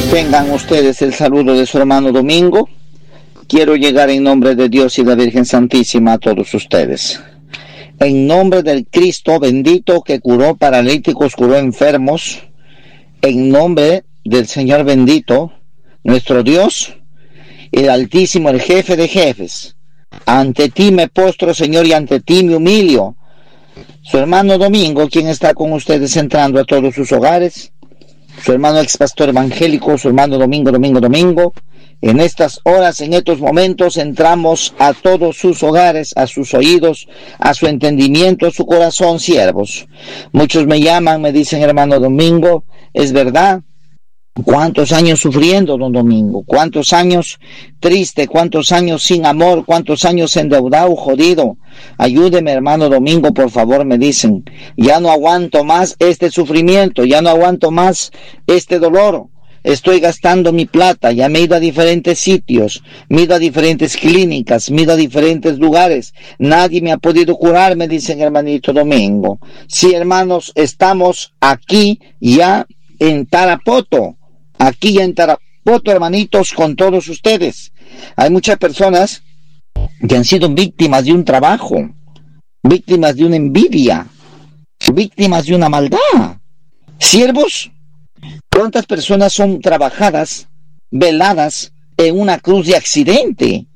Tengan ustedes el saludo de su hermano Domingo. Quiero llegar en nombre de Dios y la Virgen Santísima a todos ustedes. En nombre del Cristo bendito que curó paralíticos, curó enfermos. En nombre del Señor bendito, nuestro Dios, el Altísimo, el Jefe de jefes. Ante ti me postro, Señor, y ante ti me humillo. Su hermano Domingo, quien está con ustedes entrando a todos sus hogares. Su hermano ex pastor evangélico, su hermano Domingo. En estas horas, en estos momentos, entramos a todos sus hogares, a sus oídos, a su entendimiento, a su corazón, siervos. Muchos me llaman, me dicen, hermano Domingo, es verdad. ¿Cuántos años sufriendo, don Domingo? ¿Cuántos años triste? ¿Cuántos años sin amor? ¿Cuántos años endeudado, jodido? Ayúdeme, hermano Domingo, por favor, me dicen. Ya no aguanto más este sufrimiento, ya no aguanto más este dolor. Estoy gastando mi plata, ya me he ido a diferentes sitios, me he ido a diferentes clínicas, me he ido a diferentes lugares. Nadie me ha podido curar, me dicen, hermanito Domingo. Sí, hermanos, estamos aquí ya en Tarapoto. Aquí en Tarapoto, hermanitos, con todos ustedes. Hay muchas personas que han sido víctimas de un trabajo, víctimas de una envidia, víctimas de una maldad. Siervos, ¿cuántas personas son trabajadas, veladas en una cruz de accidente?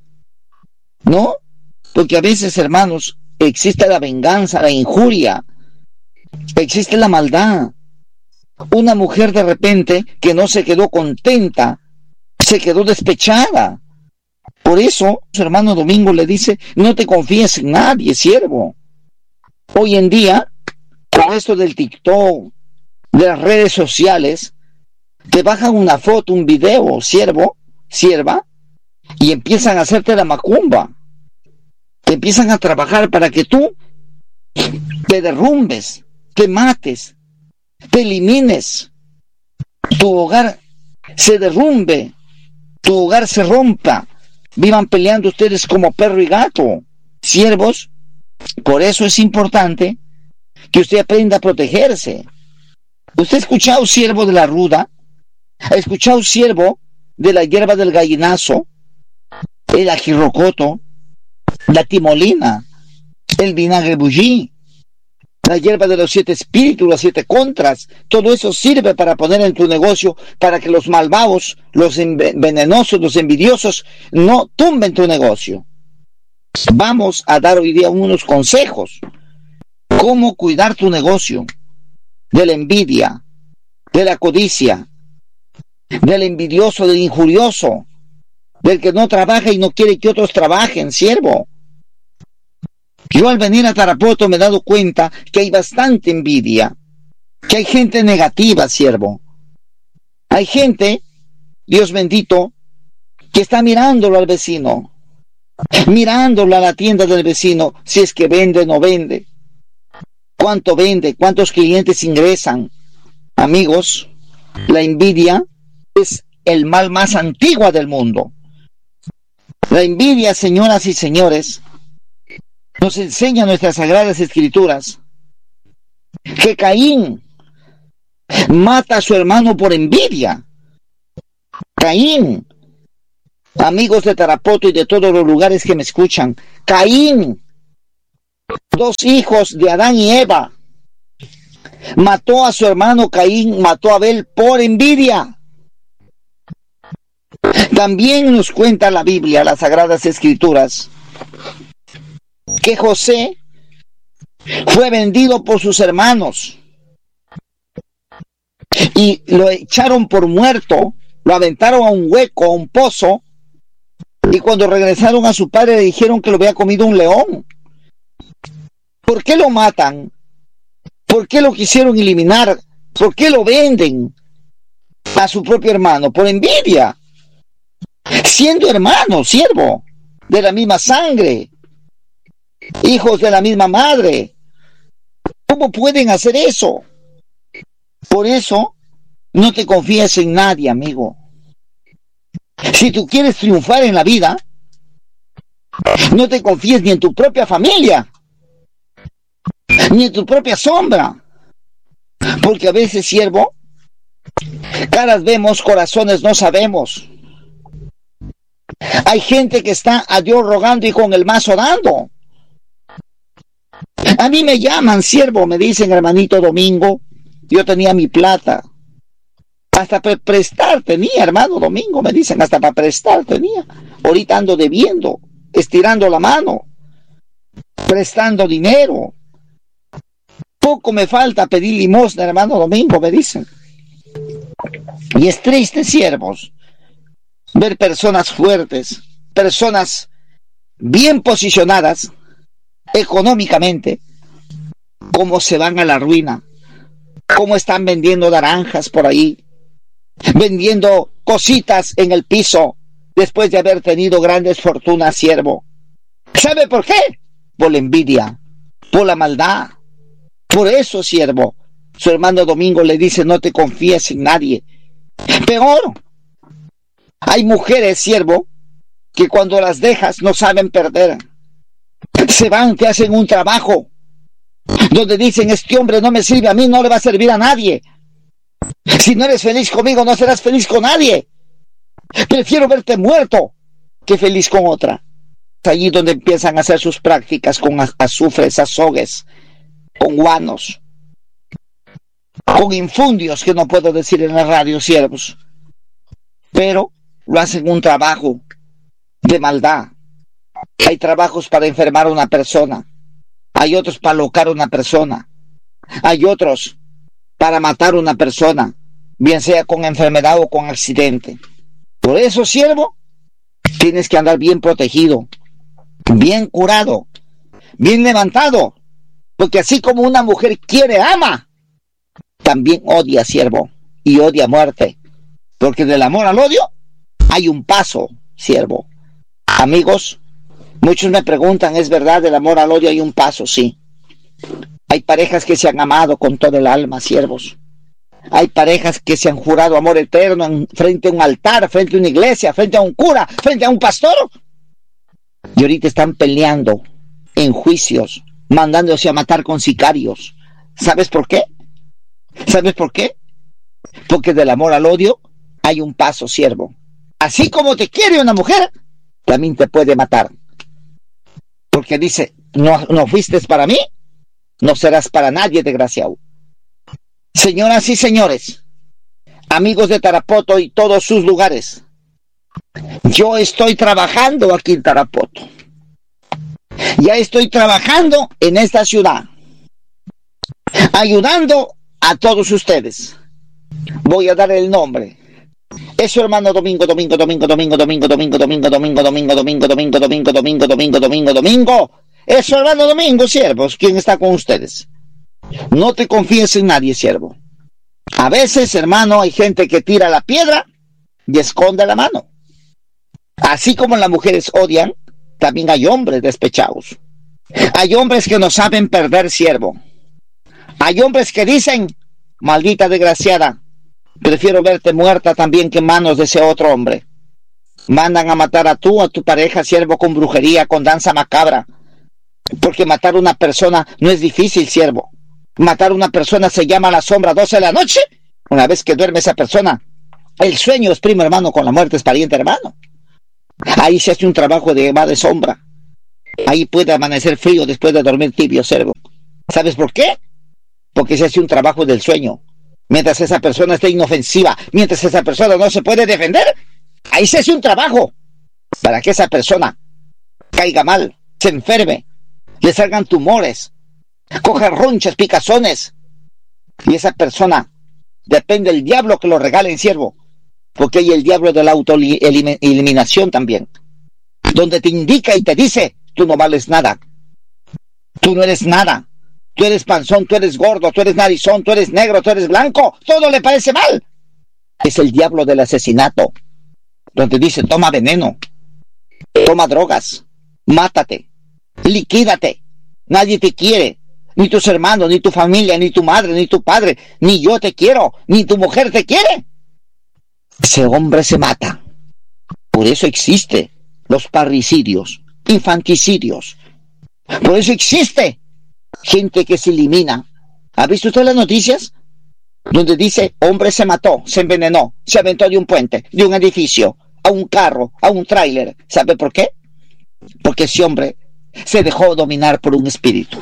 ¿No? Porque a veces, hermanos, existe la venganza, la injuria, existe la maldad. Una mujer de repente que no se quedó contenta, se quedó despechada. Por eso, su hermano Domingo le dice, no te confíes en nadie, siervo. Hoy en día, con esto del TikTok, de las redes sociales, te bajan una foto, un video, siervo, sierva, y empiezan a hacerte la macumba. Te empiezan a trabajar para que tú te derrumbes, te mates, te elimines, tu hogar se derrumbe, tu hogar se rompa, vivan peleando ustedes como perro y gato. Siervos, por eso es importante que usted aprenda a protegerse. ¿Usted ha escuchado, siervo, de la ruda? ¿Ha escuchado, siervo, de la hierba del gallinazo, el ajirrocoto, la timolina, el vinagre bullí, la hierba de los 7 espíritus, las 7 contras? Todo eso sirve para poner en tu negocio, para que los malvados, los venenosos, los envidiosos no tumben tu negocio. Vamos a dar hoy día unos consejos. Cómo cuidar tu negocio de la envidia, de la codicia, del envidioso, del injurioso, del que no trabaja y no quiere que otros trabajen, siervo. Yo al venir a Tarapoto me he dado cuenta que hay bastante envidia, que hay gente negativa, siervo. Hay gente, Dios bendito, que está mirándolo al vecino, mirándolo a la tienda del vecino, si es que vende o no vende, cuánto vende, cuántos clientes ingresan. Amigos, la envidia es el mal más antiguo del mundo. La envidia, señoras y señores, nos enseña nuestras sagradas escrituras que Caín mata a su hermano por envidia. Caín, amigos de Tarapoto y de todos los lugares que me escuchan, Caín, 2 hijos de Adán y Eva, mató a su hermano Caín, mató a Abel por envidia. También nos cuenta la Biblia, las sagradas escrituras, que José fue vendido por sus hermanos y lo echaron por muerto, lo aventaron a un hueco, a un pozo, y cuando regresaron a su padre le dijeron que lo había comido un león. ¿Por qué lo matan? ¿Por qué lo quisieron eliminar? ¿Por qué lo venden a su propio hermano? Por envidia. Siendo hermanos, siervo, de la misma sangre, hijos de la misma madre. ¿Cómo pueden hacer eso? Por eso, no te confíes en nadie, amigo. Si tú quieres triunfar en la vida, no te confíes ni en tu propia familia, ni en tu propia sombra. Porque a veces, siervo, Caras vemos, corazones no sabemos. Hay gente que está a Dios rogando y con el mazo dando. A mí me llaman siervo, me dicen, hermanito Domingo, yo tenía mi plata. Hasta para prestar tenía, hermano Domingo, me dicen, hasta para prestar tenía. Ahorita ando debiendo, estirando la mano, prestando dinero. Poco me falta pedir limosna, hermano Domingo, me dicen. Y es triste, siervos, ver personas fuertes, personas bien posicionadas económicamente, cómo se van a la ruina, cómo están vendiendo naranjas por ahí, vendiendo cositas en el piso después de haber tenido grandes fortunas, siervo. ¿Sabe por qué? Por la envidia, por la maldad. Por eso, siervo, su hermano Domingo le dice, no te confíes en nadie. Peor, hay mujeres, siervo, que cuando las dejas no saben perder. Se van, te hacen un trabajo donde dicen, este hombre no me sirve a mí, no le va a servir a nadie. Si no eres feliz conmigo, no serás feliz con nadie. Prefiero verte muerto que feliz con otra. Es allí donde empiezan a hacer sus prácticas con azufres, azogues, con guanos, con infundios que no puedo decir en la radio, siervos. Pero lo hacen un trabajo de maldad. Hay trabajos para enfermar a una persona. Hay otros para locar a una persona. Hay otros para matar a una persona, bien sea con enfermedad o con accidente. Por eso, siervo, tienes que andar bien protegido, bien curado, bien levantado, porque así como una mujer quiere, ama, también odia, siervo, y odia muerte, porque del amor al odio hay un paso, siervo. Amigos, muchos me preguntan, ¿es verdad del amor al odio hay un paso? Sí. Hay parejas que se han amado con todo el alma, siervos. Hay parejas que se han jurado amor eterno frente a un altar, frente a una iglesia, frente a un cura, frente a un pastor. Y ahorita están peleando en juicios, mandándose a matar con sicarios. ¿Sabes por qué? ¿Sabes por qué? Porque del amor al odio hay un paso, siervo. Así como te quiere una mujer, también te puede matar. Porque dice, no fuiste para mí, no serás para nadie, desgraciado. Señoras y señores, amigos de Tarapoto y todos sus lugares, yo estoy trabajando aquí en Tarapoto. Ya estoy trabajando en esta ciudad, ayudando a todos ustedes. Voy a dar el nombre. Es su hermano Domingo. Es su hermano Domingo, siervos, quien está con ustedes. No te confíes en nadie, siervo. A veces, hermano, hay gente que tira la piedra y esconde la mano. Así como las mujeres odian, también hay hombres despechados. Hay hombres que no saben perder, siervo. Hay hombres que dicen, maldita desgraciada, prefiero verte muerta también que en manos de ese otro hombre. Mandan a matar a tu pareja, siervo, con brujería, con danza macabra. Porque matar a una persona no es difícil, siervo. Matar a una persona se llama a la sombra 12 de la noche. Una vez que duerme esa persona, el sueño es primo hermano con la muerte, es pariente hermano. Ahí se hace un trabajo de sombra. Ahí puede amanecer frío después de dormir tibio, siervo. ¿Sabes por qué? Porque se hace un trabajo del sueño. Mientras esa persona esté inofensiva, mientras esa persona no se puede defender, ahí se hace un trabajo para que esa persona caiga mal, se enferme, le salgan tumores, coja ronchas, picazones, y esa persona depende del diablo que lo regale en siervo, porque hay el diablo de la autoeliminación también, donde te indica y te dice, tú no vales nada, tú no eres nada, tú eres panzón, tú eres gordo, tú eres narizón, tú eres negro, tú eres blanco, todo le parece mal. Es el diablo del asesinato, donde dice, toma veneno, toma drogas, mátate, liquídate, nadie te quiere, ni tus hermanos, ni tu familia, ni tu madre, ni tu padre, ni yo te quiero, ni tu mujer te quiere. Ese hombre se mata. Por eso existe los parricidios, infanticidios. Por eso existe gente que se elimina. ¿Ha visto usted las noticias? donde dice, hombre se mató, se envenenó, se aventó de un puente, de un edificio, a un carro, a un tráiler. ¿Sabe por qué? Porque ese hombre se dejó dominar por un espíritu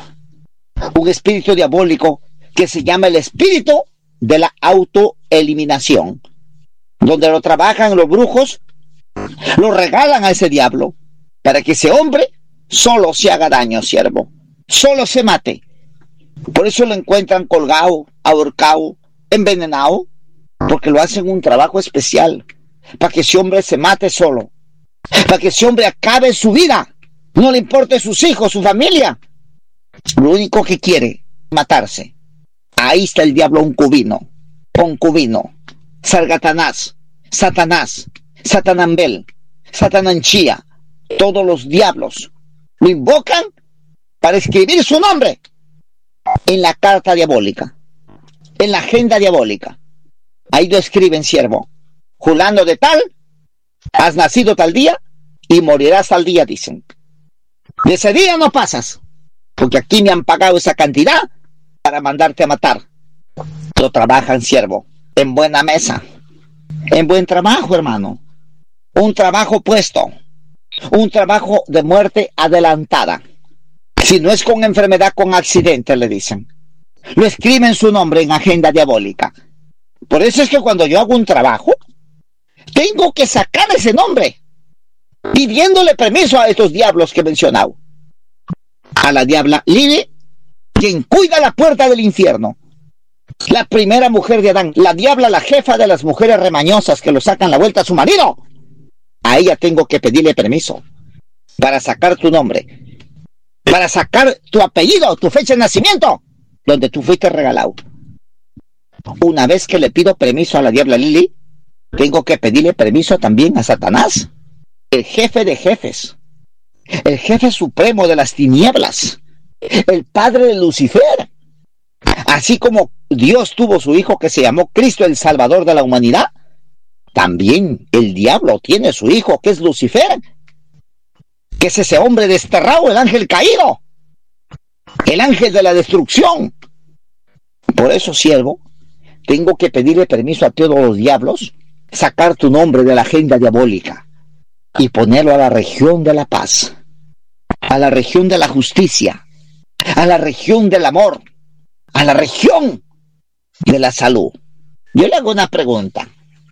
diabólico que se llama el espíritu de la autoeliminación, donde lo trabajan los brujos, lo regalan a ese diablo para que ese hombre solo se haga daño, siervo, solo se mate. Por eso lo encuentran colgado, ahorcado, envenenado, porque lo hacen un trabajo especial para que ese hombre se mate solo, para que ese hombre acabe su vida, no le importe sus hijos, su familia, lo único que quiere, matarse. Ahí está el diablo concubino, Sargatanás, Satanás, Satanambel, Satananchía, todos los diablos lo invocan para escribir su nombre en la carta diabólica, en la agenda diabólica. Ahí lo escriben, siervo, Julano de tal, has nacido tal día y morirás tal día, dicen. De ese día no pasas, porque aquí me han pagado esa cantidad para mandarte a matar. Lo trabajan, siervo, en buena mesa, en buen trabajo, hermano. Un trabajo puesto, un trabajo de muerte adelantada. Si no es con enfermedad, con accidente, le dicen. Lo escriben su nombre en agenda diabólica. Por eso es que cuando yo hago un trabajo, tengo que sacar ese nombre, pidiéndole permiso a estos diablos que he mencionado. A la diabla Lili, quien cuida la puerta del infierno. La primera mujer de Adán, la diabla, la jefa de las mujeres remañosas que lo sacan la vuelta a su marido. A ella tengo que pedirle permiso para sacar tu nombre, para sacar tu apellido, tu fecha de nacimiento, donde tú fuiste regalado. Una vez que le pido permiso a la diabla Lili, tengo que pedirle permiso también a Satanás, el jefe de jefes, el jefe supremo de las tinieblas, el padre de Lucifer. Así como Dios tuvo su hijo que se llamó Cristo, el Salvador de la humanidad, también el diablo tiene su hijo que es Lucifer, que es ese hombre desterrado, el ángel caído, el ángel de la destrucción. Por eso, siervo, tengo que pedirle permiso a todos los diablos, sacar tu nombre de la agenda diabólica y ponerlo a la región de la paz, a la región de la justicia, a la región del amor, a la región de la salud. Yo le hago una pregunta.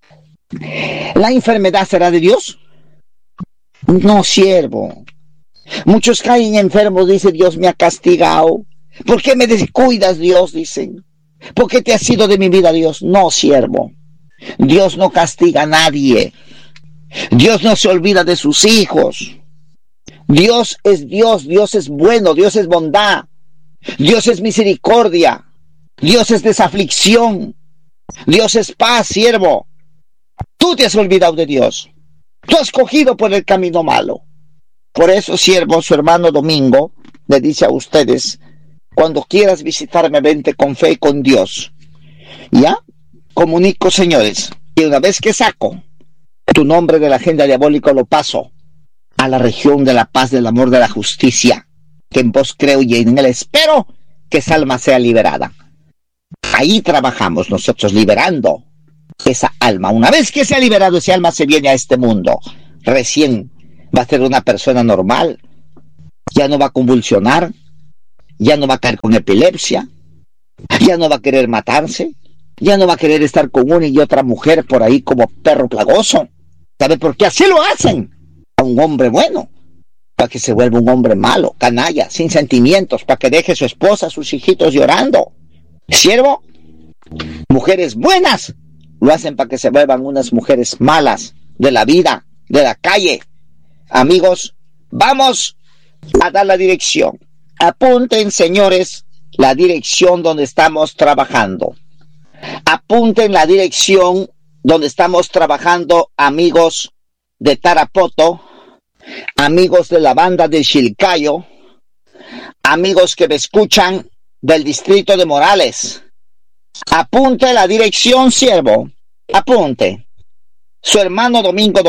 ¿La enfermedad será de Dios? No, siervo. Muchos caen enfermos, dicen, Dios me ha castigado. ¿Por qué me descuidas, Dios? Dicen. ¿Por qué te has ido de mi vida, Dios? No, siervo. Dios no castiga a nadie. Dios no se olvida de sus hijos. Dios es Dios, Dios es bueno, Dios es bondad, Dios es misericordia, Dios es desaflicción, Dios es paz, siervo. Tú te has olvidado de Dios. Tú has cogido por el camino malo. Por eso, siervo, su hermano Domingo le dice a ustedes, cuando quieras visitarme, vente con fe y con Dios. ¿Ya? Comunico, señores, y una vez que saco tu nombre de la agenda diabólica, lo paso a la región de la paz, del amor, de la justicia, que en vos creo y en él espero que esa alma sea liberada. Ahí trabajamos nosotros, liberando esa alma. Una vez que se ha liberado esa alma, se viene a este mundo. Recién va a ser una persona normal, ya no va a convulsionar, ya no va a caer con epilepsia, ya no va a querer matarse, ya no va a querer estar con una y otra mujer por ahí como perro plagoso. ¿Sabe por qué? Así lo hacen a un hombre bueno, para que se vuelva un hombre malo, canalla, sin sentimientos, para que deje a su esposa, a sus hijitos llorando. Siervo, mujeres buenas lo hacen para que se vuelvan unas mujeres malas de la vida, de la calle. Amigos, vamos a dar la dirección. Apunten, señores, la dirección donde estamos trabajando. Apunten la dirección donde estamos trabajando, amigos de Tarapoto, amigos de la banda de Chilcayo, amigos que me escuchan del distrito de Morales. Apunte la dirección, siervo. Apunte. Su hermano Domingo,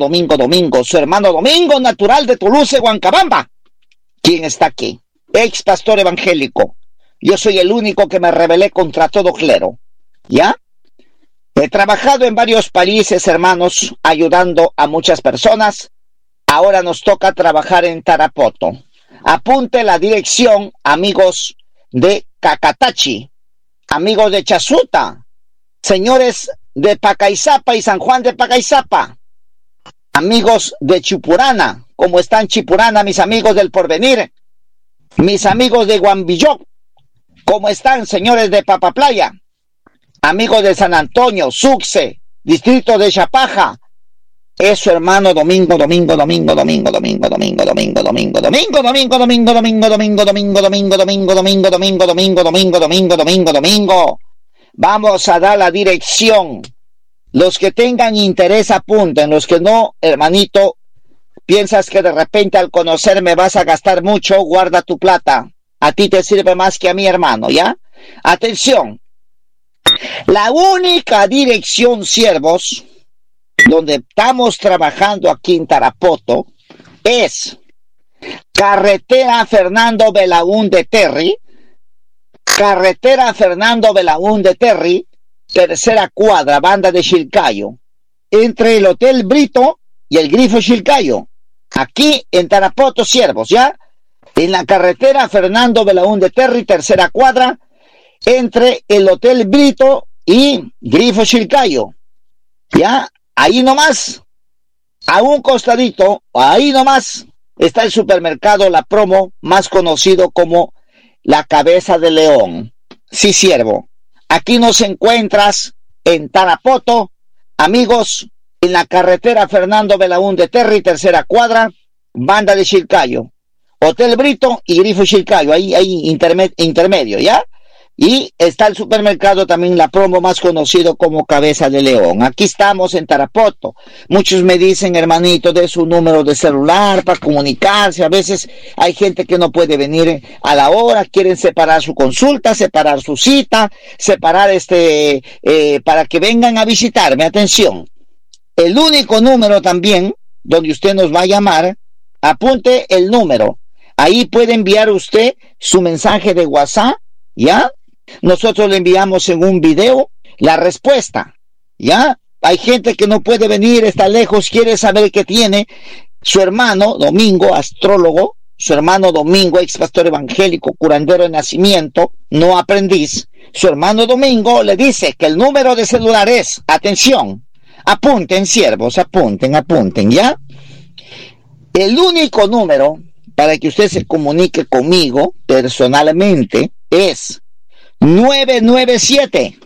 su hermano Domingo, natural de Toulouse, Huancabamba. ¿Quién está aquí? Ex pastor evangélico. Yo soy el único que me rebelé contra todo clero. ¿ya? He trabajado en varios países, hermanos, ayudando a muchas personas. Ahora nos toca trabajar en Tarapoto. Apunte la dirección, amigos de Cacatachi, amigos de Chasuta, señores de Pacaizapa y San Juan de Pacaizapa, amigos de Chipurana. ¿Cómo están Chipurana, mis amigos del Porvenir? Mis amigos de Guambilló, ¿cómo están, señores de Papaplaya? Amigos de San Antonio, Sucre, distrito de Chapaja. Eso, hermano, domingo. Vamos a dar la dirección. Los que tengan interés apunten, los que no, hermanito, piensas que de repente al conocerme vas a gastar mucho, guarda tu plata. A ti te sirve más que a mi hermano, ¿ya? Atención. La única dirección, siervos, donde estamos trabajando aquí en Tarapoto, es carretera Fernando Belaún de Terry, tercera cuadra, banda de Chilcayo, entre el Hotel Brito y el Grifo Chilcayo, aquí en Tarapoto, siervos, ¿ya? En la carretera Fernando Belaún de Terry, tercera cuadra, entre el Hotel Brito y Grifo Chilcayo, ¿ya? Ahí nomás, a un costadito, ahí nomás, está el supermercado La Promo, más conocido como La Cabeza de León. Sí, siervo. Aquí nos encuentras en Tarapoto, amigos, en la carretera Fernando Belaún de Terry, tercera cuadra, banda de Chilcayo, Hotel Brito y Grifo Chilcayo, ahí intermedio, ¿ya? Y está el supermercado también La Promo, más conocido como Cabeza de León. Aquí estamos en Tarapoto. Muchos me dicen, hermanito, de su número de celular para comunicarse. A veces hay gente que no puede venir a la hora, quieren separar su consulta, separar su cita, separar para que vengan a visitarme. Atención. El único número también donde usted nos va a llamar, apunte el número. Ahí puede enviar usted su mensaje de WhatsApp, ¿ya? Nosotros le enviamos en un video la respuesta, ¿ya? Hay gente que no puede venir, está lejos, quiere saber qué tiene. Su hermano Domingo, astrólogo, su hermano Domingo, ex pastor evangélico, curandero de nacimiento, no aprendiz. Su hermano Domingo le dice que el número de celular es, atención, apunten, siervos, apunten, ¿ya? El único número para que usted se comunique conmigo personalmente es 997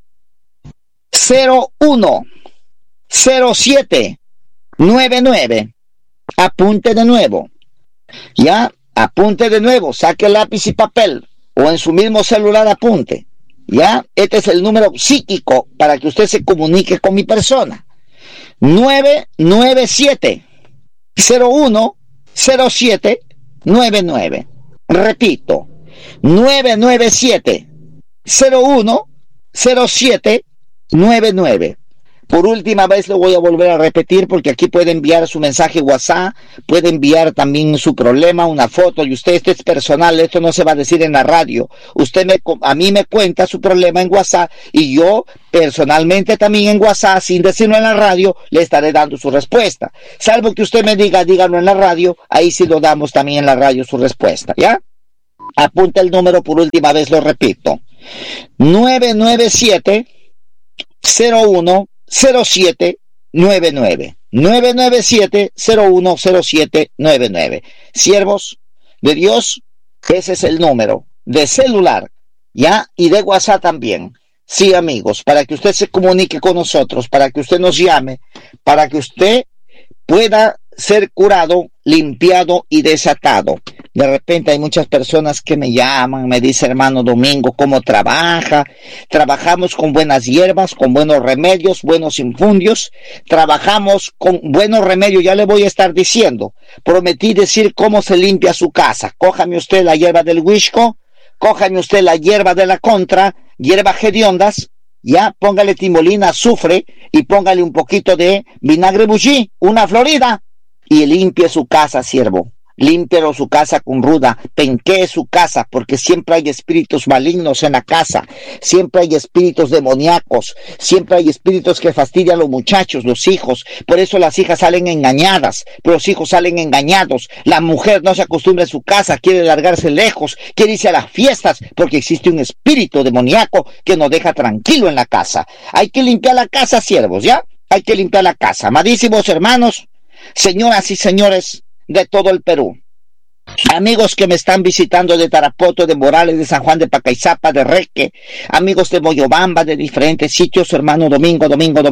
01 07 99. Apunte de nuevo, ya, apunte de nuevo, saque lápiz y papel o en su mismo celular apunte, ya. Este es el número psíquico para que usted se comunique con mi persona. 997 01 07 99. Repito, 997 01 07 99. Por última vez lo voy a volver a repetir porque aquí puede enviar su mensaje WhatsApp, puede enviar también su problema, una foto, y usted, esto es personal, esto no se va a decir en la radio. Usted a mí me cuenta su problema en WhatsApp y yo personalmente también en WhatsApp, sin decirlo en la radio, le estaré dando su respuesta. Salvo que usted me diga, dígalo en la radio, ahí sí lo damos también en la radio su respuesta, ¿ya? Apunta el número por última vez, lo repito. 997 01 07 99. 997 01 07 99. Siervos de Dios, ese es el número de celular, ¿ya? Y de WhatsApp también. Sí, amigos, para que usted se comunique con nosotros, para que usted nos llame, para que usted pueda ser curado, limpiado y desatado. De repente hay muchas personas que me llaman, me dice, hermano Domingo, ¿cómo trabaja? Trabajamos con buenas hierbas, con buenos remedios, buenos infundios. Trabajamos con buenos remedios, ya le voy a estar diciendo. Prometí decir cómo se limpia su casa. Cójame usted la hierba del huisco, cójame usted la hierba de la contra, hierbas hediondas, ya, póngale timolina, azufre y póngale un poquito de vinagre bullí, una florida, y limpie su casa, siervo. límpielo su casa con ruda, penquee su casa, porque siempre hay espíritus malignos en la casa, siempre hay espíritus demoníacos, siempre hay espíritus que fastidian a los muchachos, los hijos. Por eso las hijas salen engañadas, los hijos salen engañados. La mujer no se acostumbra en su casa, quiere largarse lejos, quiere irse a las fiestas, porque existe un espíritu demoníaco que nos deja tranquilo en la casa. Hay que limpiar la casa, siervos, ¿ya? Hay que limpiar la casa. Amadísimos hermanos, señoras y señores de todo el Perú, amigos que me están visitando de Tarapoto, de Morales, de San Juan de Pacaizapa, de Reque, amigos de Moyobamba, de diferentes sitios, su hermano Domingo,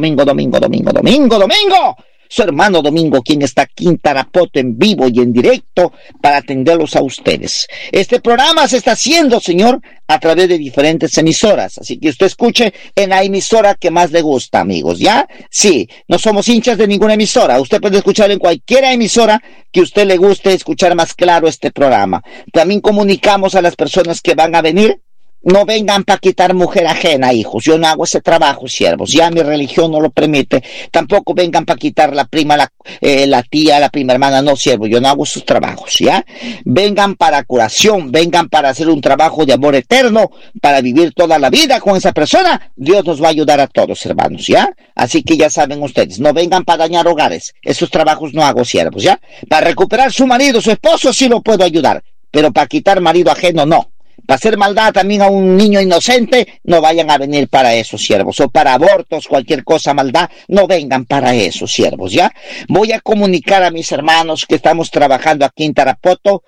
su hermano Domingo, quien está aquí en Tarapoto en vivo y en directo para atenderlos a ustedes. Este programa se está haciendo, señor, a través de diferentes emisoras, así que usted escuche en la emisora que más le gusta, amigos, ¿ya? Sí, no somos hinchas de ninguna emisora, usted puede escuchar en cualquier emisora que usted le guste escuchar más claro este programa. También comunicamos a las personas que van a venir: no vengan para quitar mujer ajena, hijos. Yo no hago ese trabajo, siervos. Ya mi religión no lo permite. Tampoco vengan para quitar la prima, la tía, la prima hermana. No, siervo. Yo no hago esos trabajos, ¿ya? Vengan para curación. Vengan para hacer un trabajo de amor eterno, para vivir toda la vida con esa persona. Dios nos va a ayudar a todos, hermanos, ¿ya? Así que ya saben ustedes. No vengan para dañar hogares. Esos trabajos no hago, siervos, ¿ya? Para recuperar su marido, su esposo, sí lo puedo ayudar. Pero para quitar marido ajeno, no. Para hacer maldad también a un niño inocente, no vayan a venir para eso, siervos. O para abortos, cualquier cosa, maldad, no vengan para eso, siervos, ¿ya? Voy a comunicar a mis hermanos que estamos trabajando aquí en Tarapoto,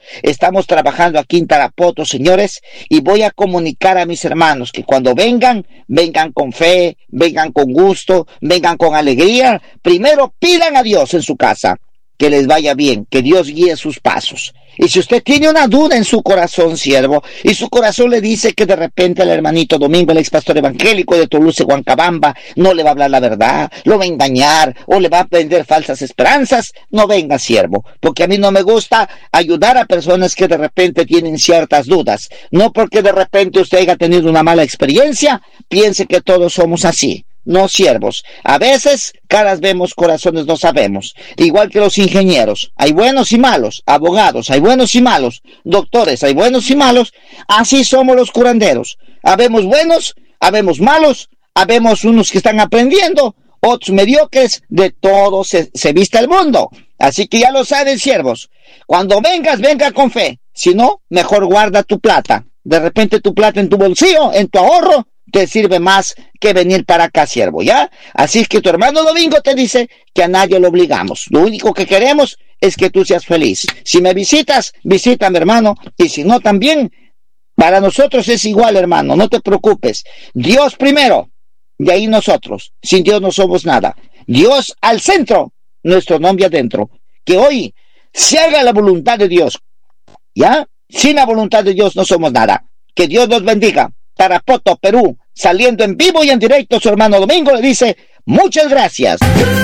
señores, y voy a comunicar a mis hermanos que cuando vengan con fe, vengan con gusto, vengan con alegría. Primero pidan a Dios en su casa que les vaya bien, que Dios guíe sus pasos. Y si usted tiene una duda en su corazón, siervo, y su corazón le dice que de repente el hermanito Domingo, el ex pastor evangélico de Toluce, Huancabamba, no le va a hablar la verdad, lo va a engañar, o le va a vender falsas esperanzas, no venga, siervo, porque a mí no me gusta ayudar a personas que de repente tienen ciertas dudas. No porque de repente usted haya tenido una mala experiencia, piense que todos somos así. No, siervos. A veces caras vemos, corazones no sabemos. Igual que los ingenieros, hay buenos y malos. Abogados, hay buenos y malos. Doctores, hay buenos y malos. Así somos los curanderos. Habemos buenos, habemos malos, habemos unos que están aprendiendo, otros mediocres. De todo se viste el mundo. Así que ya lo saben, siervos. Cuando vengas, venga con fe. Si no, mejor guarda tu plata. De repente tu plata en tu bolsillo, en tu ahorro, te sirve más que venir para acá, siervo, ¿ya? Así que tu hermano Domingo te dice que a nadie lo obligamos. Lo único que queremos es que tú seas feliz. Si me visitas, visítame, hermano. Y si no, también, para nosotros es igual, hermano. No te preocupes. Dios primero, y ahí nosotros. Sin Dios no somos nada. Dios al centro, nuestro nombre adentro. Que hoy se haga la voluntad de Dios, ¿ya? Sin la voluntad de Dios no somos nada. Que Dios nos bendiga. Tarapoto, Perú, saliendo en vivo y en directo, su hermano Domingo le dice: muchas gracias.